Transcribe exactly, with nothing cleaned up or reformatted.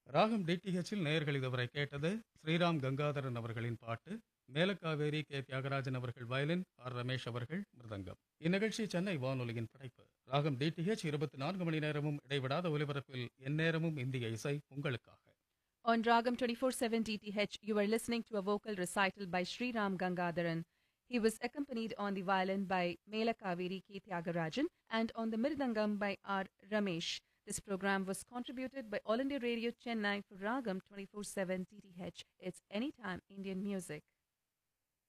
ராகம் டிடிஹெச்சில் நேயர்கள் இதுவரை கேட்டது ஸ்ரீராம் கங்காதரன் அவர்களின் பாட்டு, மேலக்காவேரி கே தியாகராஜன் அவர்கள் வயலின், ஆர் ரமேஷ் அவர்கள் மிருதங்கம். இந்நிகழ்ச்சி சென்னை வானொலியின் படைப்பு. ராகம் டிடிஹெச் இருபத்தி நான்கு மணி நேரமும் இடைவிடாத ஒலிபரப்பில் எந்நேரமும் இந்திய இசை உங்களுக்காக. On Ragam twenty-four seven D T H, you are listening to a vocal recital by Sri Ram Gangadharan. He was accompanied on the violin by Mela Kaveri K. Tyagarajan and on the mirdangam by R. Ramesh. This program was contributed by All India Radio Chennai for Ragam twenty-four seven D T H. It's Anytime Indian Music.